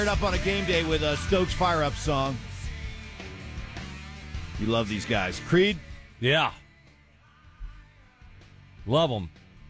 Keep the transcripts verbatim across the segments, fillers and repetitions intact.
Up on a game day with a Stokes Fire Up song. You love these guys. Creed? Yeah. Love them.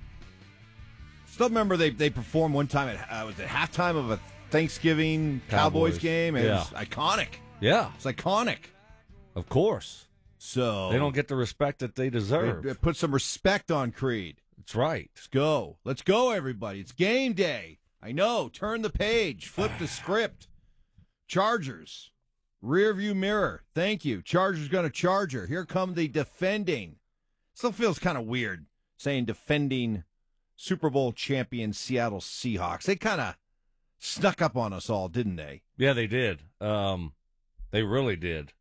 Still remember they, they performed one time at uh, was it halftime of a Thanksgiving Cowboys, Cowboys. game, and Yeah. it was iconic. Yeah. It's iconic. Of course. So They don't get the respect that they deserve. they- put some respect on Creed. That's right. Let's go. Let's go, everybody. It's game day. I know. Turn the page. Flip the script. Chargers. Rear view mirror. Thank you. Chargers going to Charger. Here come the defending. Still feels kind of weird saying defending Super Bowl champion Seattle Seahawks. They kind of snuck up on us all, didn't they? Yeah, they did. Um, they really did.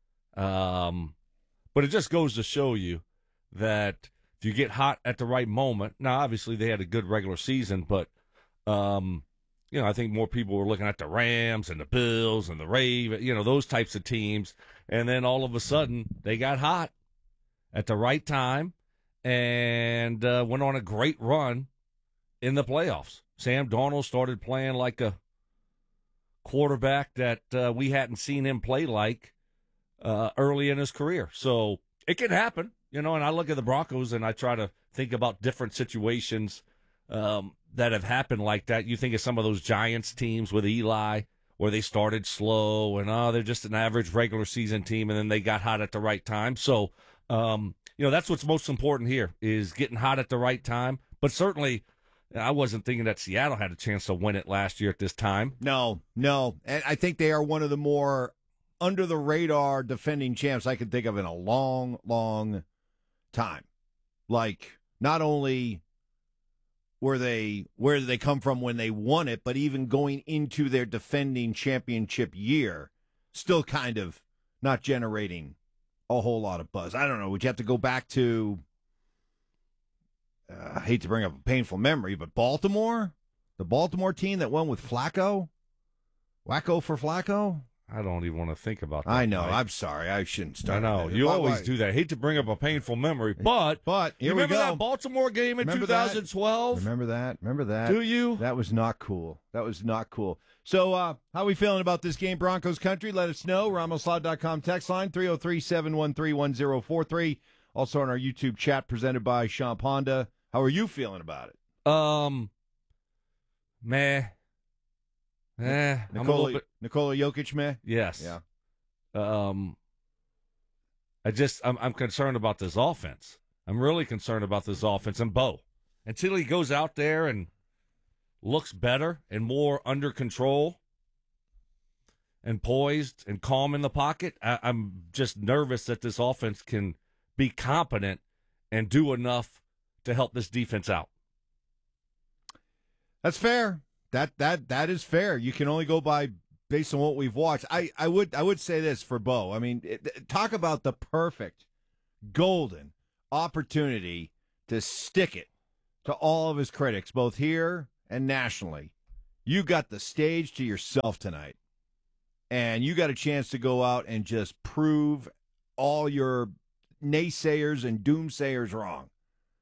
Um, but it just goes to show you that if you get hot at the right moment, now obviously they had a good regular season, but um, you know, I think more people were looking at the Rams and the Bills and the Ravens, you know, those types of teams, and then all of a sudden they got hot at the right time and uh, went on a great run in the playoffs. Sam Darnold started playing like a quarterback that uh, we hadn't seen him play like uh, early in his career. So it can happen, you know, and I look at the Broncos and I try to think about different situations um, that have happened like that. You think of some of those Giants teams with Eli where they started slow and, oh, they're just an average regular season team, and then they got hot at the right time. So, um, you know, that's what's most important here is getting hot at the right time. But certainly I wasn't thinking that Seattle had a chance to win it last year at this time. No, no. And I think they are one of the more under-the-radar defending champs I can think of in a long, long time. Like, not only were they, where did they come from when they won it, but even going into their defending championship year, still kind of not generating a whole lot of buzz. I don't know. Would you have to go back to, uh, I hate to bring up a painful memory, but Baltimore? The Baltimore team that won with Flacco? Wacko for Flacco? I don't even want to think about that. I know. Mike. I'm sorry. I shouldn't start. I know. with that. You Why- always why- do that. I hate to bring up a painful memory, but But here you we remember go. that Baltimore game in Remember that? twenty twelve? Remember that? Remember that? Do you? That was not cool. That was not cool. So, uh, how are we feeling about this game, Broncos country? Let us know. Ramos Law dot com text line, three oh three, seven one three, one oh four three. Also on our YouTube chat presented by Sean Honda. How are you feeling about it? Um, meh. Eh, I'm a Nikola, little bit, Nikola Jokic, meh? yes. Yeah. Um, I just, I'm, I'm concerned about this offense. I'm really concerned about this offense and Bo. Until he goes out there and looks better and more under control and poised and calm in the pocket, I, I'm just nervous that this offense can be competent and do enough to help this defense out. That's fair. That that that is fair. You can only go by based on what we've watched. I, I would I would say this for Bo. I mean, it, talk about the perfect golden opportunity to stick it to all of his critics, both here and nationally. You got the stage to yourself tonight, and you got a chance to go out and just prove all your naysayers and doomsayers wrong.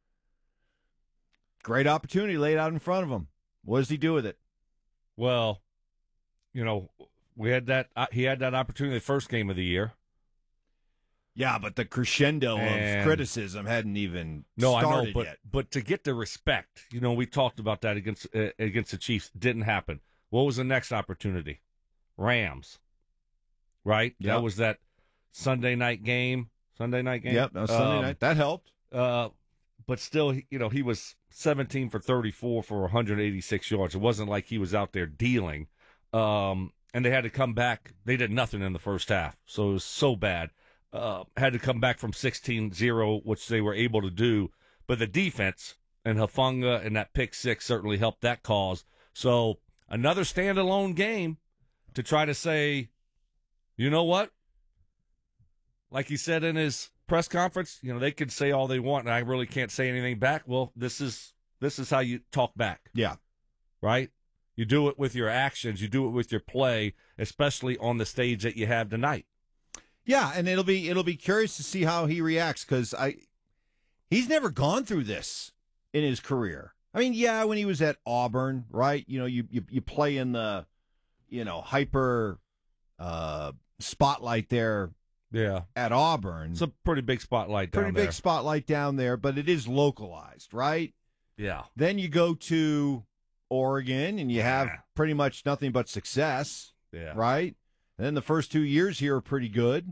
Great opportunity laid out in front of him. What does he do with it? Well, you know, we had that. Uh, he had that opportunity the first game of the year. Yeah, but the crescendo And- of criticism hadn't even No, I started know, but yet. but to get the respect, you know, we talked about that against uh, against the Chiefs. Didn't happen. What was the next opportunity? Rams, right? Yep. That was that Sunday night game. Sunday night game. Yep, that was Sunday Um, night. That helped. Uh, but still, you know, he was seventeen for thirty-four for one hundred eighty-six yards. It wasn't like he was out there dealing. Um, and they had to come back. They did nothing in the first half, so it was so bad. Uh, had to come back from sixteen zero, which they were able to do. But the defense and Hufanga and that pick six certainly helped that cause. So another standalone game to try to say, you know what? Like he said in his press conference, you know, they could say all they want, and I really can't say anything back. Well, this is this is how you talk back, Yeah. right? You do it with your actions. You do it with your play, especially on the stage that you have tonight. Yeah, and it'll be it'll be curious to see how he reacts because I he's never gone through this in his career. I mean, yeah, when he was at Auburn, right? You know, you you, you play in the you know, hyper uh, spotlight there Yeah. at Auburn. It's a pretty big spotlight down pretty there. big spotlight down there, but it is localized, right? Yeah. Then you go to Oregon, and you have Yeah. pretty much nothing but success, Yeah. right? And then the first two years here are pretty good.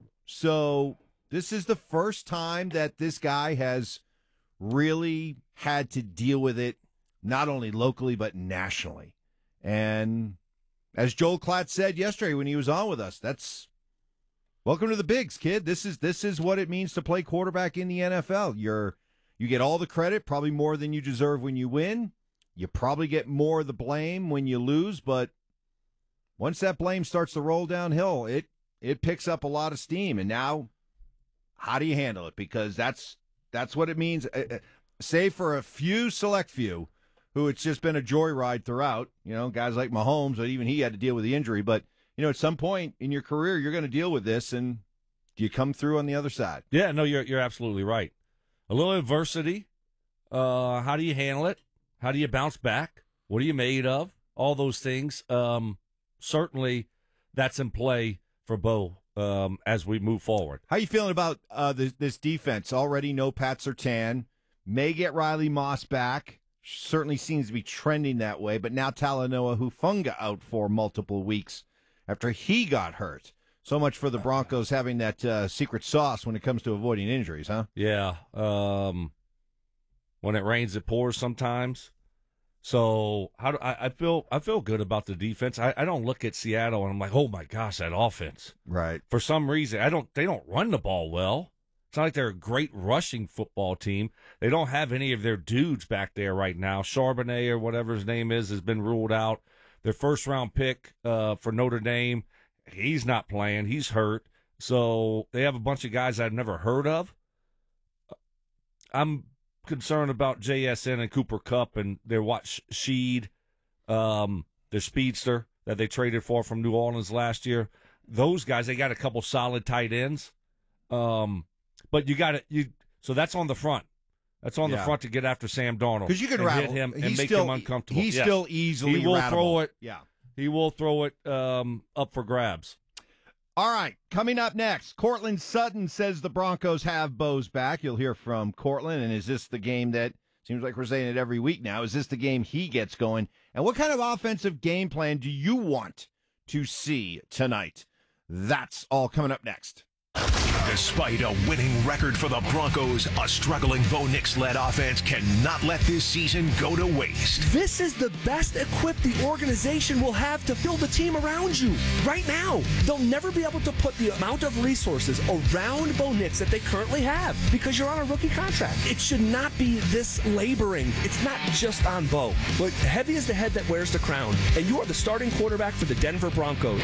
So this is the first time that this guy has really had to deal with it, not only locally, but nationally. And as Joel Klatt said yesterday when he was on with us, that's welcome to the bigs, kid. This is this is what it means to play quarterback in the N F L. You're you get all the credit, probably more than you deserve when you win. You probably get more of the blame when you lose, but once that blame starts to roll downhill, it it picks up a lot of steam. And now, how do you handle it? Because that's that's what it means. Uh, save for a few select few, who it's just been a joyride throughout. You know, guys like Mahomes, but even he had to deal with the injury. But you know, at some point in your career, you're going to deal with this, and do you come through on the other side? Yeah, no, you're you're absolutely right. A little adversity. Uh, how do you handle it? How do you bounce back? What are you made of? All those things. Um, certainly, that's in play for Bo um, as we move forward. How you feeling about uh, this, this defense? Already no Pat Surtain. May get Riley Moss back. Certainly seems to be trending that way. But now Talanoa Hufanga out for multiple weeks after he got hurt. So much for the Broncos having that uh, secret sauce when it comes to avoiding injuries, huh? Yeah. Um, when it rains, it pours sometimes. So how do I, I feel? I feel good about the defense. I, I don't look at Seattle and I'm like, oh my gosh, that offense. Right. For some reason, I don't. They don't run the ball well. It's not like they're a great rushing football team. They don't have any of their dudes back there right now. Charbonnet or whatever his name is has been ruled out. Their first round pick uh, for Notre Dame, he's not playing. He's hurt. So they have a bunch of guys I've never heard of. I'm concerned about J S N and Cooper Kupp and their Watch Sheed, um, their speedster that they traded for from New Orleans last year. Those guys, they got a couple solid tight ends. Um, but you got to you. So that's on the front. That's on Yeah. the front to get after Sam Darnold Because you can and rattle hit him and he's make still, him uncomfortable. He's Yes. still easily He will rattable. throw it. Yeah. He will throw it um, up for grabs. All right, coming up next, Cortland Sutton says the Broncos have Bo's back. You'll hear from Cortland, and is this the game that, seems like we're saying it every week now, is this the game he gets going? And what kind of offensive game plan do you want to see tonight? That's all coming up next. Despite a winning record for the Broncos, a struggling Bo Nix-led offense cannot let this season go to waste. This is the best equipped the organization will have to fill the team around you. Right now, they'll never be able to put the amount of resources around Bo Nix that they currently have because you're on a rookie contract. It should not be this laboring. It's not just on Bo, but heavy is the head that wears the crown, and you are the starting quarterback for the Denver Broncos.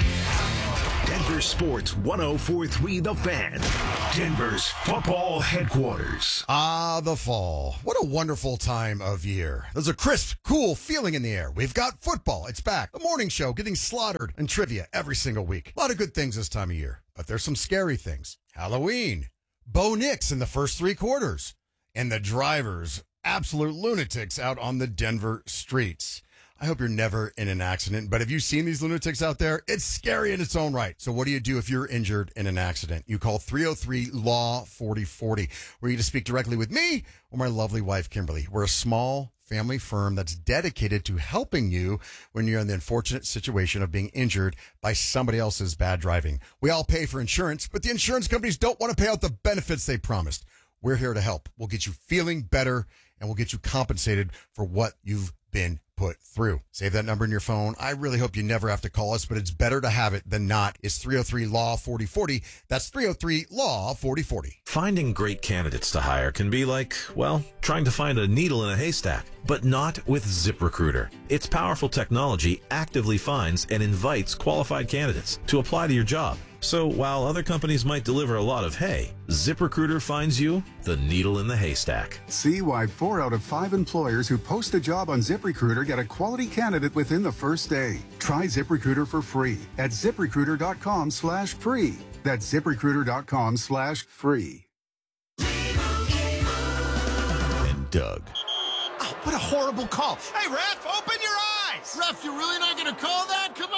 Denver Sports one oh four point three The Fan, Denver's football headquarters. Ah, the fall. What a wonderful time of year. There's a crisp, cool feeling in the air. We've got football. It's back. The morning show getting slaughtered and trivia every single week. A lot of good things this time of year, but there's some scary things. Halloween. Bo Nix in the first three quarters. And the drivers, absolute lunatics out on the Denver streets. I hope you're never in an accident, but have you seen these lunatics out there? It's scary in its own right. So what do you do if you're injured in an accident? You call three oh three law forty forty. We're here to speak directly with me or my lovely wife, Kimberly. We're a small family firm that's dedicated to helping you when you're in the unfortunate situation of being injured by somebody else's bad driving. We all pay for insurance, but the insurance companies don't want to pay out the benefits they promised. We're here to help. We'll get you feeling better, and we'll get you compensated for what you've been put through. Save that number in your phone. I really hope you never have to call us, but it's better to have it than not. It's three oh three law forty forty. That's three oh three law forty forty. Finding great candidates to hire can be like, well, trying to find a needle in a haystack, but not with ZipRecruiter. Its powerful technology actively finds and invites qualified candidates to apply to your job. So while other companies might deliver a lot of hay, ZipRecruiter finds you the needle in the haystack. See why four out of five employers who post a job on ZipRecruiter get a quality candidate within the first day. Try ZipRecruiter for free at ZipRecruiter.com slash free. That's ZipRecruiter.com slash free. And Doug. Oh, what a horrible call. Hey, ref, open your eyes. Ref, you're really not going to call that? Come on.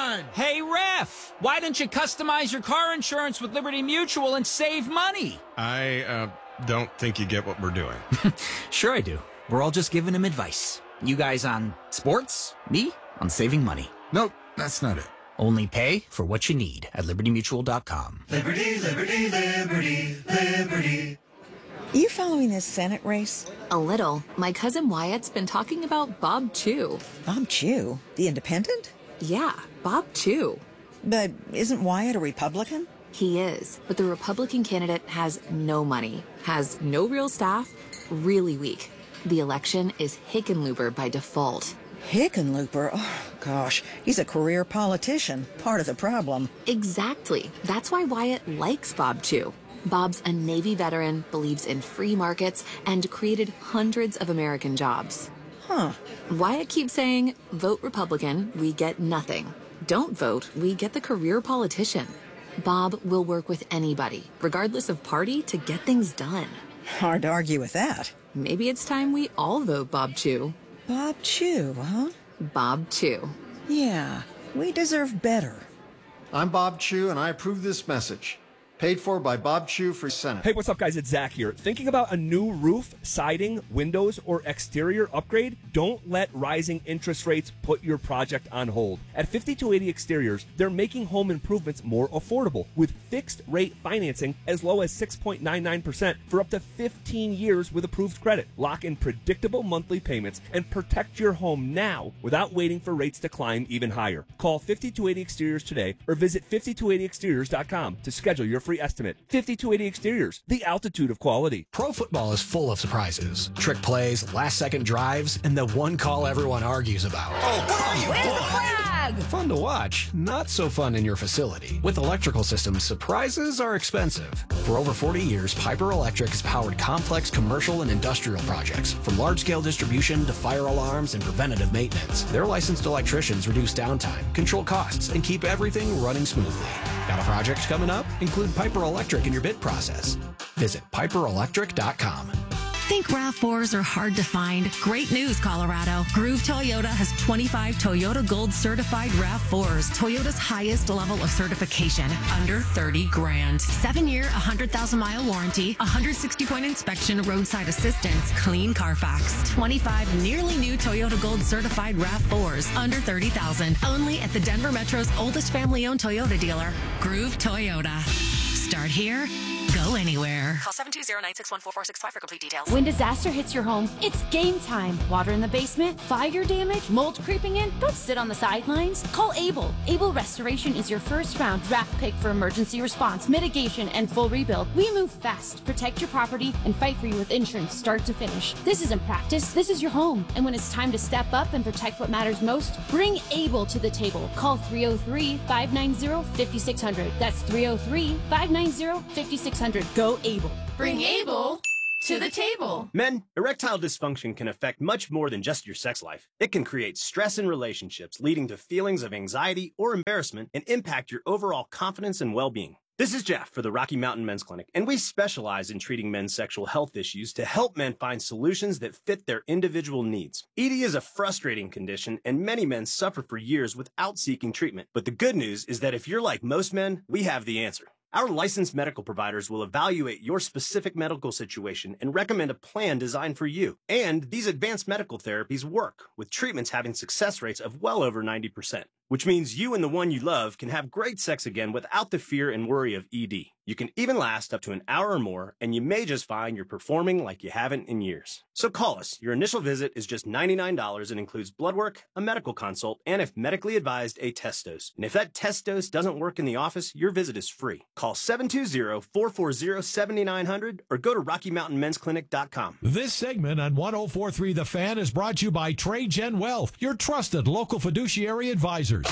on! Hey, Ref, why don't you customize your car insurance with Liberty Mutual and save money? I, uh, don't think you get what we're doing. Sure I do. We're all just giving him advice. You guys on sports, me on saving money. Nope, that's not it. Only pay for what you need at liberty mutual dot com. Liberty, liberty, liberty, liberty. Are you following this Senate race? A little. My cousin Wyatt's been talking about Bob Chew. Bob Chew? The independent? Yeah, Bob Chew. But isn't Wyatt a Republican? He is, but the Republican candidate has no money, has no real staff, really weak. The election is Hickenlooper by default. Hickenlooper? Oh, gosh. He's a career politician. Part of the problem. Exactly. That's why Wyatt likes Bob Chew. Bob's a Navy veteran, believes in free markets, and created hundreds of American jobs. Huh. Wyatt keeps saying, vote Republican, we get nothing. Don't vote, we get the career politician. Bob will work with anybody, regardless of party, to get things done. Hard to argue with that. Maybe it's time we all vote Bob Chew. Bob Chew, huh? Bob Chew. Yeah, we deserve better. I'm Bob Chew, and I approve this message. Paid for by Bob Chew for Senate. Hey, what's up, guys? It's Zach here. Thinking about a new roof, siding, windows, or exterior upgrade? Don't let rising interest rates put your project on hold. At fifty-two eighty Exteriors, they're making home improvements more affordable with fixed rate financing as low as six point nine nine percent for up to fifteen years with approved credit. Lock in predictable monthly payments and protect your home now without waiting for rates to climb even higher. Call fifty-two eighty Exteriors today or visit fifty-two eighty exteriors dot com to schedule your free estimate. fifty-two eighty Exteriors, the altitude of quality. Pro football is full of surprises. Trick plays, last-second drives, and the one call everyone argues about. Oh, come Where's on! the flag? Fun to watch, not so fun in your facility. With electrical systems, surprises are expensive. For over forty years, Piper Electric has powered complex commercial and industrial projects, from large-scale distribution to fire alarms and preventative maintenance. Their licensed electricians reduce downtime, control costs, and keep everything running smoothly. Got a project coming up? Include Piper Electric in your bid process. Visit piper electric dot com. Think RAV fours are hard to find? Great news, Colorado. Groove Toyota has twenty-five Toyota Gold certified RAV fours, Toyota's highest level of certification, under thirty grand. Seven year, one hundred thousand mile warranty, one hundred sixty point inspection, roadside assistance, clean Carfax. twenty-five nearly new Toyota Gold certified RAV fours, under thirty thousand. Only at the Denver Metro's oldest family-owned Toyota dealer, Groove Toyota. Start here, go anywhere. Call seven two zero, nine six one, four four six five for complete details. When disaster hits your home, it's game time. Water in the basement, fire damage, mold creeping in. Don't sit on the sidelines. Call Able. Able Restoration is your first round draft pick for emergency response, mitigation, and full rebuild. We move fast, protect your property, and fight for you with insurance start to finish. This isn't practice. This is your home. And when it's time to step up and protect what matters most, bring Able to the table. Call three oh three, five nine zero, five six zero zero. That's three oh three, five nine zero, five six zero zero. Go Able. Bring Able to the table. Men, erectile dysfunction can affect much more than just your sex life. It can create stress in relationships, leading to feelings of anxiety or embarrassment, and impact your overall confidence and well-being. This is Jeff for the Rocky Mountain Men's Clinic, and we specialize in treating men's sexual health issues to help men find solutions that fit their individual needs. E D is a frustrating condition, and many men suffer for years without seeking treatment. But the good news is that if you're like most men, we have the answer. Our licensed medical providers will evaluate your specific medical situation and recommend a plan designed for you. And these advanced medical therapies work, with treatments having success rates of well over ninety percent, which means you and the one you love can have great sex again without the fear and worry of E D. You can even last up to an hour or more, and you may just find you're performing like you haven't in years. So call us. Your initial visit is just ninety-nine dollars and includes blood work, a medical consult, and if medically advised, a test dose. And if that test dose doesn't work in the office, your visit is free. Call seven two zero, four four zero, seven nine zero zero or go to rocky mountain men's clinic dot com. This segment on one oh four point three The Fan is brought to you by Trade Gen Wealth, your trusted local fiduciary advisors.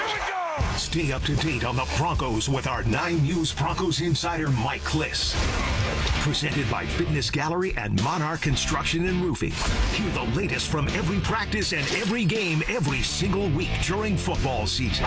Stay up to date on the Broncos with our nine News Broncos insider Mike Kliss. Presented by Fitness Gallery and Monarch Construction and Roofing. Hear the latest from every practice and every game every single week during football season.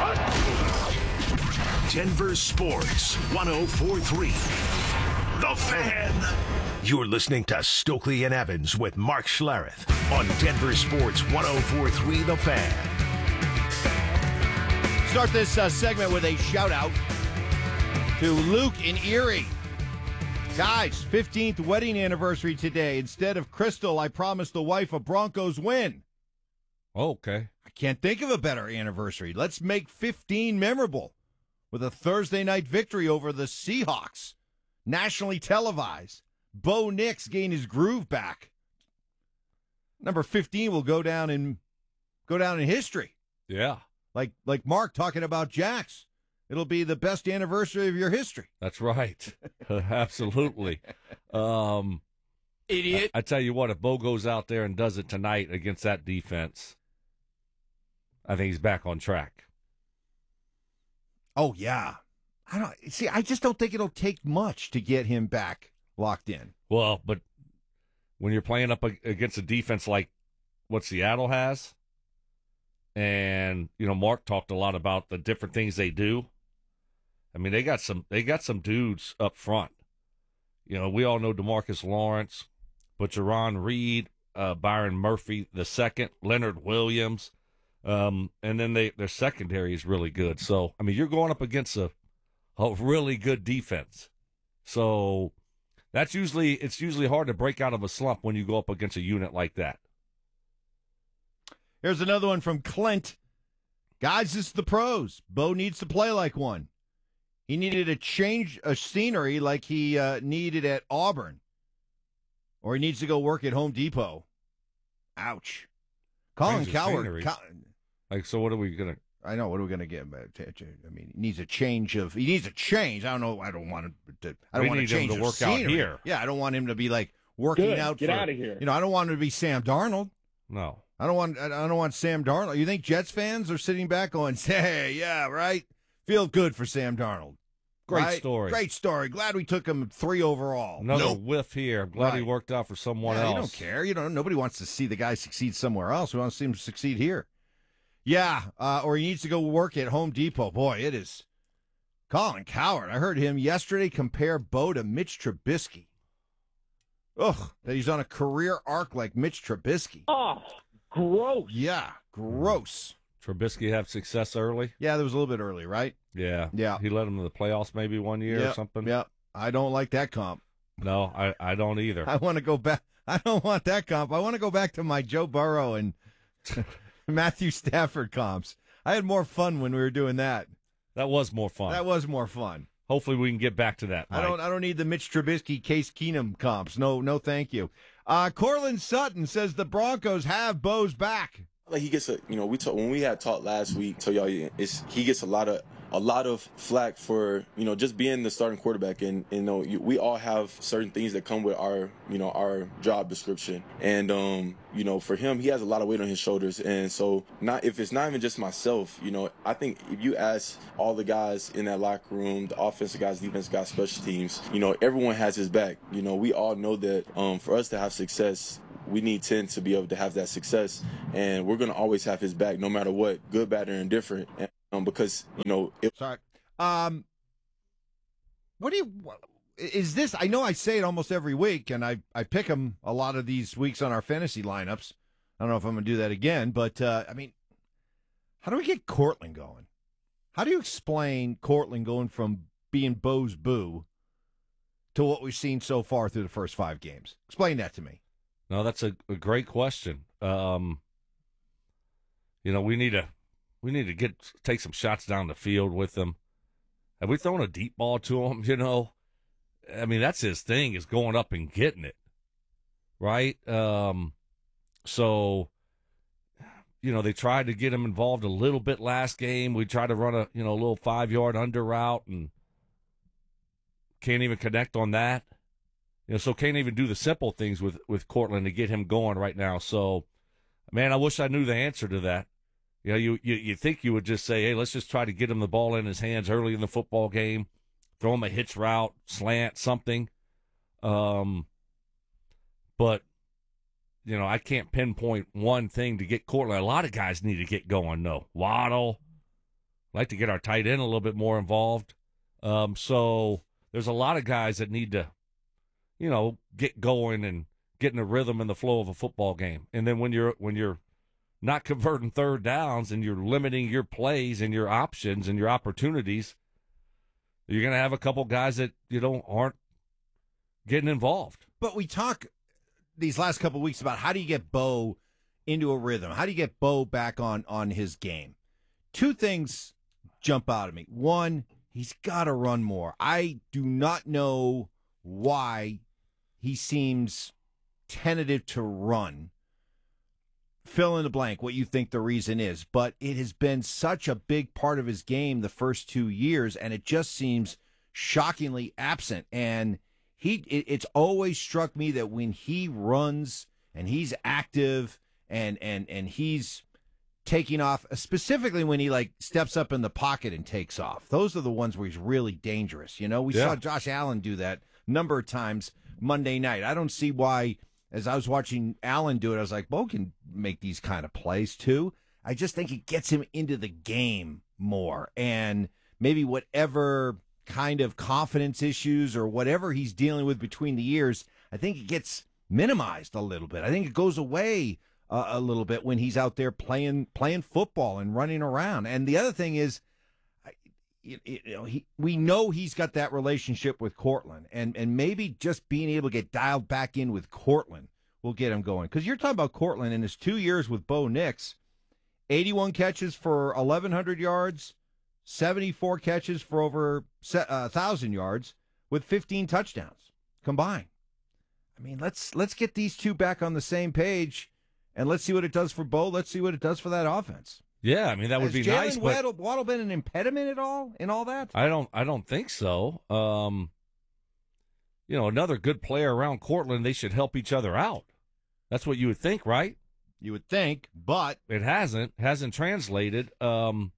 Denver Sports one oh four point three The Fan. You're listening to Stokely and Evans with Mark Schlereth on Denver Sports one oh four point three The Fan. Start this uh, segment with a shout-out to Luke in Erie. Guys, fifteenth wedding anniversary today. Instead of Crystal, I promised the wife a Broncos win. Okay. I can't think of a better anniversary. Let's make fifteen memorable with a Thursday night victory over the Seahawks. Nationally televised. Bo Nix gained his groove back. Number fifteen will go down in go down in history. Yeah. Like like Mark talking about Jax. It'll be the best anniversary of your history. That's right. Absolutely. Um, Idiot. I, I tell you what, if Bo goes out there and does it tonight against that defense, I think he's back on track. Oh, yeah. I don't see. I just don't think it'll take much to get him back locked in. Well, but when you're playing up against a defense like what Seattle has, and you know, Mark talked a lot about the different things they do. I mean, they got some they got some dudes up front. You know, we all know DeMarcus Lawrence, but Jerron Reed, uh, Byron Murphy the second, Leonard Williams, um, and then they their secondary is really good. So, I mean, you're going up against a a really good defense. So that's usually it's usually hard to break out of a slump when you go up against a unit like that. Here's another one from Clint. Guys, this is the pros. Bo needs to play like one. He needed a change of scenery like he uh, needed at Auburn. Or he needs to go work at Home Depot. Ouch. Colin Coward. Col- like, so what are we going to... I know. What are we going to get? I mean, he needs a change of... He needs a change. I don't know. I don't want him to... I don't we want need to change him to of work scenery. out here. Yeah, I don't want him to be, like, working Good. out Get for... out of here. You know, I don't want him to be Sam Darnold. No. I don't want I don't want Sam Darnold. You think Jets fans are sitting back going, hey, yeah, right? Feel good for Sam Darnold. Great right? story. Great story. Glad we took him three overall. Another nope. whiff here. I'm glad right. he worked out for someone yeah, else. You don't care. You know, nobody wants to see the guy succeed somewhere else. We want to see him succeed here. Yeah, uh, or he needs to go work at Home Depot. Boy, it is Colin Coward. I heard him yesterday compare Bo to Mitch Trubisky. Ugh, that he's on a career arc like Mitch Trubisky. Oh, gross. Yeah, gross. Trubisky have success early? Yeah, that was a little bit early, right? Yeah. Yeah. He led them to the playoffs maybe one year yep. or something? Yeah. I don't like that comp. No, I, I don't either. I want to go back. I don't want that comp. I want to go back to my Joe Burrow and Matthew Stafford comps. I had more fun when we were doing that. That was more fun. That was more fun. Hopefully we can get back to that, Mike. I don't I don't need the Mitch Trubisky, Case Keenum comps. No, no thank you. Uh, Cortland Sutton says the Broncos have Bo's back. Like he gets a, you know, we talk, when we had talked last week, so y'all, it's he gets a lot of a lot of flack for, you know, just being the starting quarterback, and, and you know, you, we all have certain things that come with our, you know, our job description, and um, you know, for him, he has a lot of weight on his shoulders, and so not if it's not even just myself, you know, I think if you ask all the guys in that locker room, the offensive guys, defensive guys, special teams, you know, everyone has his back. You know, we all know that um, for us to have success, we need ten to be able to have that success, and we're going to always have his back no matter what, good, bad, or indifferent. And, um, because, you know... It- Sorry. Um, what do you... What, is this... I know I say it almost every week, and I, I pick them a lot of these weeks on our fantasy lineups. I don't know if I'm going to do that again, but, uh, I mean, how do we get Cortland going? How do you explain Cortland going from being Bo's boo to what we've seen so far through the first five games? Explain that to me. No, that's a, a great question. Um, you know, we need to we need to get take some shots down the field with him. Have we thrown a deep ball to him? You know, I mean, that's his thing, is going up and getting it, right? Um, so, you know, they tried to get him involved a little bit last game. We tried to run a you know a little five yard under route and can't even connect on that. You know, so can't even do the simple things with, with Cortland to get him going right now. So, man, I wish I knew the answer to that. You know, you, you, you think you would just say, hey, let's just try to get him the ball in his hands early in the football game, throw him a hitch route, slant, something. Um, but, you know, I can't pinpoint one thing to get Cortland. A lot of guys need to get going, though. Waddle. I'd like to get our tight end a little bit more involved. Um, so there's a lot of guys that need to, you know, get going and get in the rhythm and the flow of a football game. And then when you're when you're not converting third downs and you're limiting your plays and your options and your opportunities, you're going to have a couple guys that, you know, aren't getting involved. But we talk these last couple of weeks about how do you get Bo into a rhythm? How do you get Bo back on, on his game? Two things jump out at me. One, he's got to run more. I do not know why he seems tentative to run. Fill in the blank what you think the reason is, but it has been such a big part of his game the first two years, and it just seems shockingly absent. And he, it, it's always struck me that when he runs and he's active and and and he's taking off, specifically when he like steps up in the pocket and takes off, those are the ones where he's really dangerous. You know, we Yeah. saw Josh Allen do that a number of times Monday night. I don't see why. As I was watching Allen do it, I was like, Bo can make these kind of plays too. I just think it gets him into the game more. And maybe whatever kind of confidence issues or whatever he's dealing with between the years, I think it gets minimized a little bit. I think it goes away uh, a little bit when he's out there playing playing football and running around. And the other thing is, You, you know, he, we know he's got that relationship with Cortland, and, and maybe just being able to get dialed back in with Cortland will get him going. Because you're talking about Cortland in his two years with Bo Nix, eighty-one catches for eleven hundred yards, seventy-four catches for over uh, one thousand yards, with fifteen touchdowns combined. I mean, let's let's get these two back on the same page, and let's see what it does for Bo. Let's see what it does for that offense. Yeah, I mean, that would Has be Jalen nice, but Waddle, Waddle been an impediment at all in all that? I don't I don't think so. Um, you know, another good player around Cortland, they should help each other out. That's what you would think, right? You would think, but it hasn't hasn't translated. Um,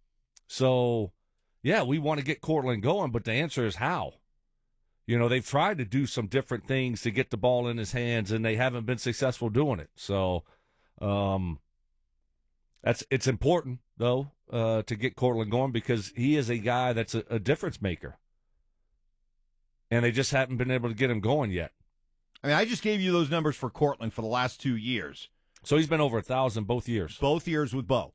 so yeah, we want to get Cortland going, but the answer is how. You know, they've tried to do some different things to get the ball in his hands, and they haven't been successful doing it. So, um, that's it's important though uh, to get Cortland going because he is a guy that's a, a difference maker, and they just haven't been able to get him going yet. I mean, I just gave you those numbers for Cortland for the last two years. So he's been over a thousand both years. Both years with Bo.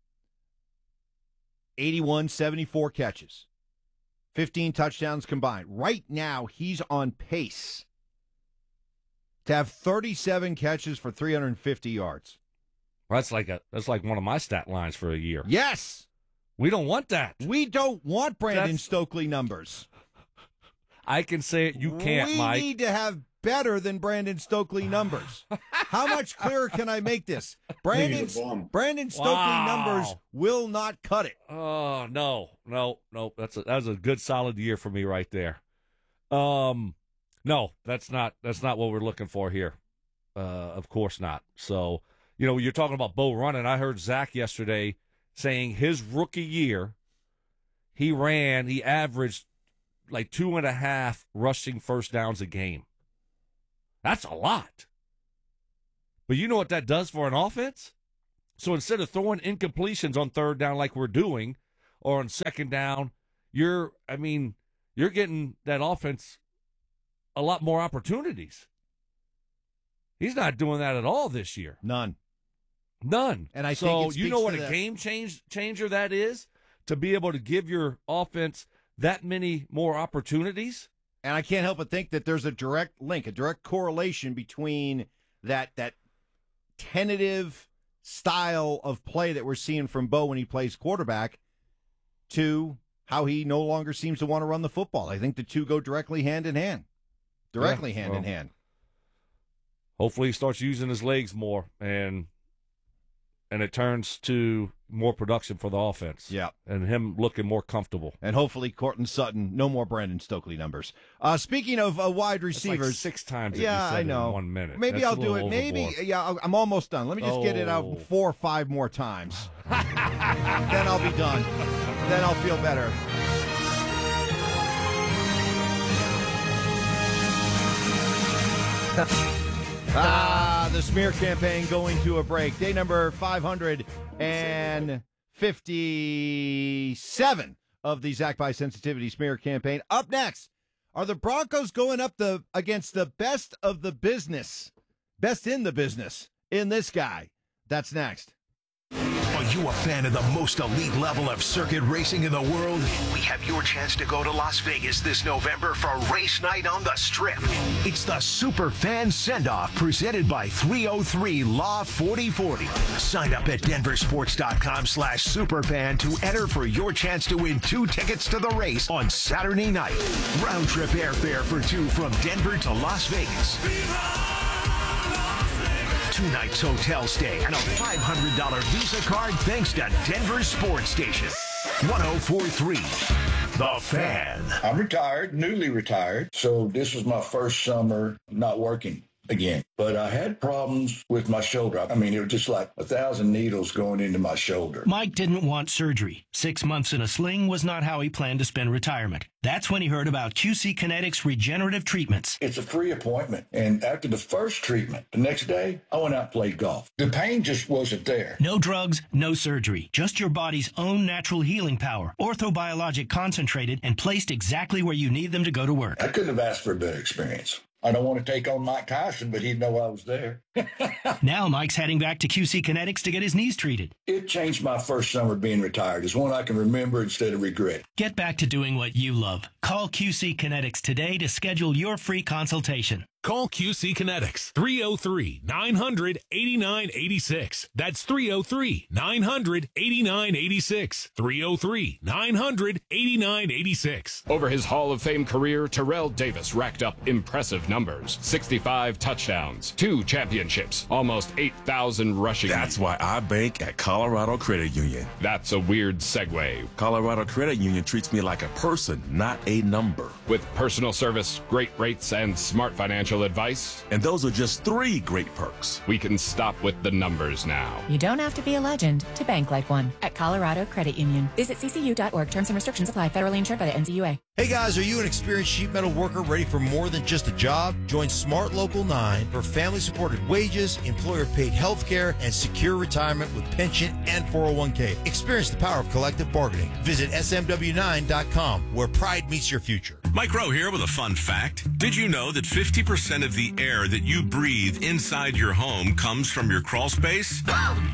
eighty-one, seventy-four catches. fifteen touchdowns combined. Right now, he's on pace to have thirty-seven catches for three hundred fifty yards. Well, that's like a that's like one of my stat lines for a year. Yes. We don't want that. We don't want Brandon That's- Stokely numbers. I can say it. You can't, we Mike. We need to have better than Brandon Stokely numbers. How much clearer can I make this? Brandon, Brandon Stokely Wow. numbers will not cut it. Oh no, no, no. That's a, that was a good solid year for me right there. Um, no, that's not that's not what we're looking for here. Uh, of course not. So you know, you're talking about Bo running. I heard Zach yesterday saying his rookie year, he ran, he averaged like two and a half rushing first downs a game. That's a lot. But you know what that does for an offense? So instead of throwing incompletions on third down like we're doing, or on second down, you're, I mean, you're getting that offense a lot more opportunities. He's not doing that at all this year. None. None. And I so think it you know speaks what to a the- game change changer that is? To be able to give your offense that many more opportunities. And I can't help but think that there's a direct link, a direct correlation between that that tentative style of play that we're seeing from Bo when he plays quarterback to how he no longer seems to want to run the football. I think the two go directly hand in hand. Directly Yeah, hand in well, hand. Hopefully he starts using his legs more and and it turns to more production for the offense. Yeah. And him looking more comfortable. And hopefully Cortland Sutton, no more Brandon Stokely numbers. Uh, speaking of uh, wide That's receivers. like six times that yeah, you said I know. in one minute. Maybe That's I'll a do little it. Maybe, overboard. yeah, I'll- I'm almost done. Let me just get it out Oh. four or five more times. Then I'll be done. Then I'll feel better. Ah, the smear campaign going to a break. Day number five hundred fifty-seven of the Zach by Sensitivity smear campaign. Up next, are the Broncos going up the against the best of the business, best in the business in this guy? That's next. Are you a fan of the most elite level of circuit racing in the world? We have your chance to go to Las Vegas this November for race night on the Strip. It's the Super Fan Send-Off presented by three oh three Law forty forty. Sign up at denversports.com slash superfan to enter for your chance to win two tickets to the race on Saturday night. Round trip airfare for two from Denver to Las Vegas. Two nights hotel stay and a five hundred dollars Visa card thanks to Denver Sports Station. one oh four point three The Fan. I'm retired, newly retired, so this was my first summer not working again. But I had problems with my shoulder. I mean, it was just like a thousand needles going into my shoulder. Mike didn't want surgery. Six months in a sling was not how he planned to spend retirement. That's when he heard about Q C Kinetics regenerative treatments. It's a free appointment. And after the first treatment, the next day, I went out and played golf. The pain just wasn't there. No drugs, no surgery. Just your body's own natural healing power. Orthobiologic concentrated and placed exactly where you need them to go to work. I couldn't have asked for a better experience. I don't want to take on Mike Tyson, but he'd know I was there. Now Mike's heading back to Q C Kinetics to get his knees treated. It changed my first summer being retired. It's one I can remember instead of regret. Get back to doing what you love. Call Q C Kinetics today to schedule your free consultation. Call Q C Kinetics, three oh three, nine hundred, eighty-nine eighty-six. That's three oh three, nine hundred, eighty-nine eighty-six. three oh three, nine hundred, eighty-nine eighty-six. Over his Hall of Fame career, Terrell Davis racked up impressive numbers. sixty-five touchdowns, two championships, almost eight thousand rushing. That's why I bank at Colorado Credit Union. That's a weird segue. Colorado Credit Union treats me like a person, not a number. With personal service, great rates, and smart financial advice. And those are just three great perks. We can stop with the numbers now. You don't have to be a legend to bank like one at Colorado Credit Union. Visit c c u dot org. Terms and restrictions apply. Federally insured by the N C U A. Hey guys, are you an experienced sheet metal worker ready for more than just a job? Join Smart Local nine for family-supported wages, employer-paid health care, and secure retirement with pension and four oh one k. Experience the power of collective bargaining. Visit S M W nine dot com, where pride meets your future. Mike Rowe here with a fun fact. Did you know that fifty percent of the air that you breathe inside your home comes from your crawl space?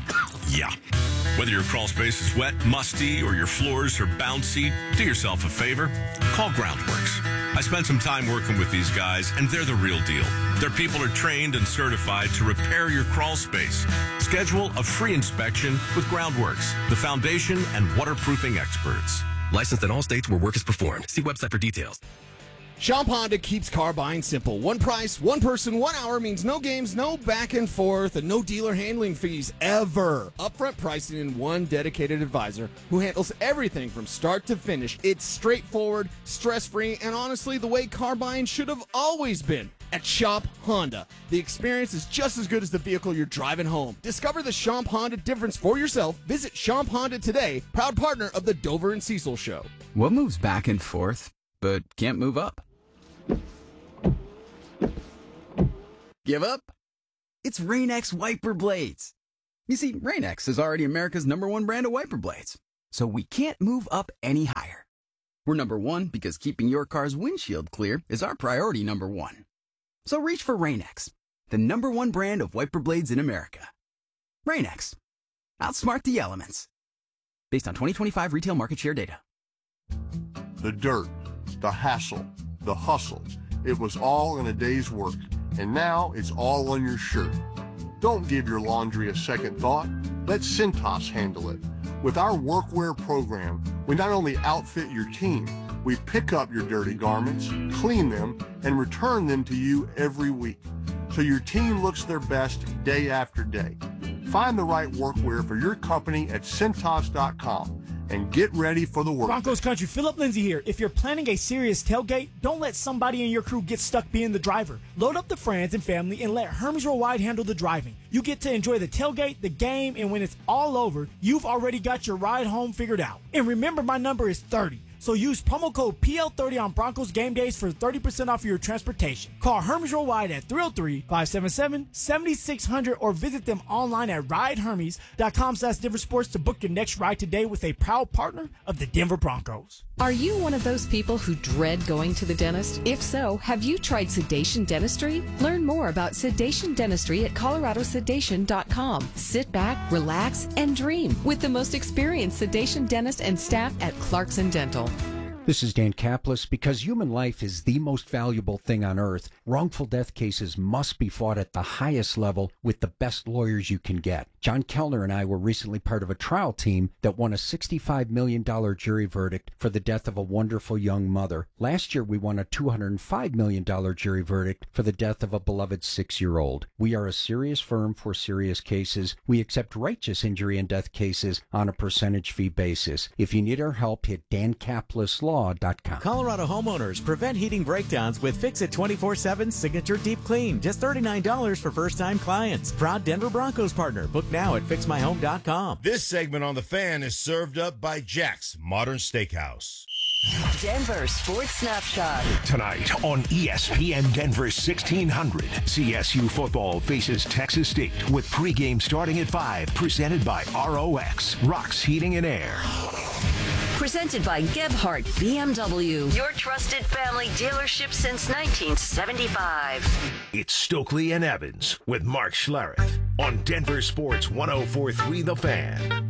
Yeah. Whether your crawl space is wet, musty, or your floors are bouncy, do yourself a favor. Call Groundworks. I spent some time working with these guys, and they're the real deal. Their people are trained and certified to repair your crawl space. Schedule a free inspection with Groundworks, the foundation and waterproofing experts. Licensed in all states where work is performed. See website for details. Schaump Honda keeps car buying simple. One price, one person, one hour means no games, no back and forth, and no dealer handling fees ever. Upfront pricing and one dedicated advisor who handles everything from start to finish. It's straightforward, stress-free, and honestly, the way car buying should have always been. At Schaump Honda, the experience is just as good as the vehicle you're driving home. Discover the Schaump Honda difference for yourself. Visit Schaump Honda today, proud partner of the Dover and Cecil Show. What moves back and forth, but can't move up? Give up? It's Rain-X wiper blades. You see, Rain-X is already America's number one brand of wiper blades, so we can't move up any higher. We're number one because keeping your car's windshield clear is our priority number one. So reach for Rain-X, the number one brand of wiper blades in America. Rain-X. Outsmart the elements. Based on twenty twenty-five retail market share data. The dirt, the hassle, the hustle. It was all in a day's work, and now it's all on your shirt. Don't give your laundry a second thought. Let Cintas handle it. With our workwear program, we not only outfit your team, we pick up your dirty garments, clean them, and return them to you every week, so your team looks their best day after day. Find the right workwear for your company at Cintas dot com. And get ready for the work. Broncos country, Philip Lindsay here. If you're planning a serious tailgate, don't let somebody in your crew get stuck being the driver. Load up the friends and family and let Hermes Roll Wide handle the driving. You get to enjoy the tailgate, the game, and when it's all over, you've already got your ride home figured out. And remember, my number is thirty. So use promo code P L thirty on Broncos game days for thirty percent off your transportation. Call Hermes Worldwide at three oh three, five seven seven, seven six zero zero or visit them online at ride hermes dot com slash Denver Sports to book your next ride today with a proud partner of the Denver Broncos. Are you one of those people who dread going to the dentist? If so, have you tried sedation dentistry? Learn more about sedation dentistry at colorado sedation dot com. Sit back, relax, and dream with the most experienced sedation dentist and staff at Clarkson Dental. This is Dan Kaplis. Because human life is the most valuable thing on earth, wrongful death cases must be fought at the highest level with the best lawyers you can get. John Kellner and I were recently part of a trial team that won a sixty-five million dollars jury verdict for the death of a wonderful young mother. Last year, we won a two hundred five million dollars jury verdict for the death of a beloved six-year-old. We are a serious firm for serious cases. We accept righteous injury and death cases on a percentage fee basis. If you need our help, hit dan kaplis law dot com. Colorado homeowners, prevent heating breakdowns with Fix-It twenty-four seven Signature Deep Clean. Just thirty-nine dollars for first-time clients. Proud Denver Broncos partner. Book now at fix my home dot com. This segment on The Fan is served up by Jack's Modern Steakhouse. Denver Sports Snapshot. Tonight on E S P N Denver sixteen hundred, C S U football faces Texas State with pregame starting at five. Presented by R O X, Rocks Heating and Air. Presented by Gebhardt B M W, your trusted family dealership since nineteen seventy-five. It's Stokely and Evans with Mark Schlereth on Denver Sports one oh four point three The Fan.